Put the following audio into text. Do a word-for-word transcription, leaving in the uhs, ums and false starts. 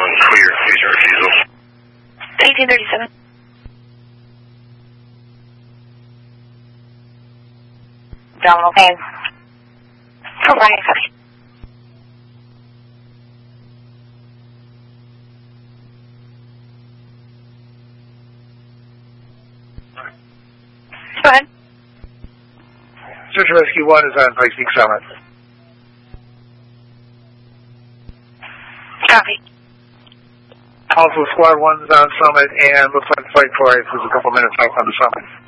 clear, H R diesel. eighteen thirty-seven. Down, okay. Alright, copy. Go ahead. Search and Rescue one is on Pikes Peak Summit. Copy. Also, Squad one's on Summit, and looks like Flight four is a couple minutes out on the Summit.